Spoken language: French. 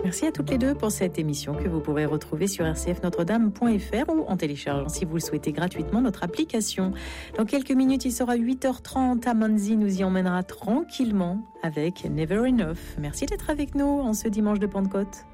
Merci à toutes les deux pour cette émission que vous pourrez retrouver sur rcfnotredame.fr ou en téléchargeant, si vous le souhaitez, gratuitement notre application. Dans quelques minutes, il sera 8h30. Amanzi nous y emmènera tranquillement avec Never Enough. Merci d'être avec nous en ce dimanche de Pentecôte.